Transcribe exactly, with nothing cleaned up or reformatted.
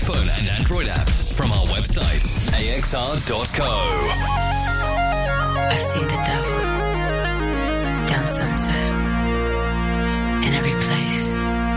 iPhone and Android apps from our website, A X R dot co. I've seen the devil down sunset in every